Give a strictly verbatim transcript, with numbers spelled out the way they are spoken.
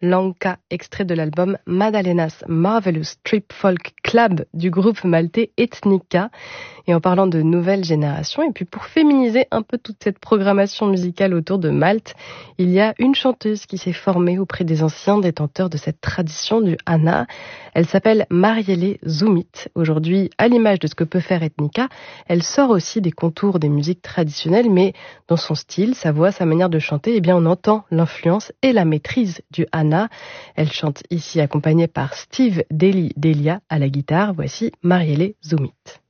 Lanka, extrait de l'album Maddalena's Marvelous Trip Folk Club du groupe maltais Ethnica. Et en parlant de nouvelle génération, et puis pour féminiser un peu toute cette programmation musicale autour de Malte, il y a une chanteuse qui s'est formée auprès des anciens détenteurs de cette tradition du Hana. Elle s'appelle Marielle Zoumit. Aujourd'hui, à l'image de ce que peut faire Ethnica, elle sort aussi des contours des musiques traditionnelles, mais dans son style, sa voix, sa manière de chanter, eh bien on entend l'influence et la maîtrise du Hana. Elle chante ici accompagnée par Steve Deli Delia à la guitare. Voici Marielle Zoumit.